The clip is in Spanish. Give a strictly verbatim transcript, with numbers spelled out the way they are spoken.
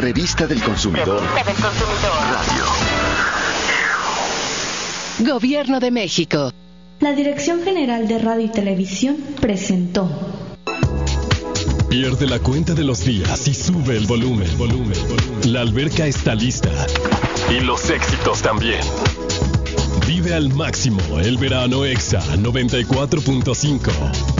Revista del Consumidor. Revista del Consumidor. Radio. Gobierno de México. La Dirección General de Radio y Televisión presentó. Pierde la cuenta de los días y sube el volumen. volumen, volumen. La alberca está lista. Y los éxitos también. Vive al máximo el verano Exa noventa y cuatro punto cinco.